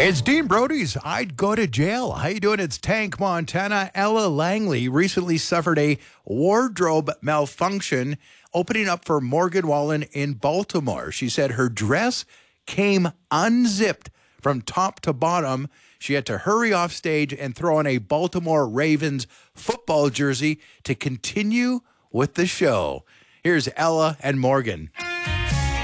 It's Dean Brody's I'd Go to Jail. How you doing? It's Tank Montana. Ella Langley recently suffered a wardrobe malfunction opening up for Morgan Wallen in Baltimore. She said her dress came unzipped from top to bottom. She had to hurry off stage and throw on a Baltimore Ravens football jersey to continue with the show. Here's Ella and Morgan.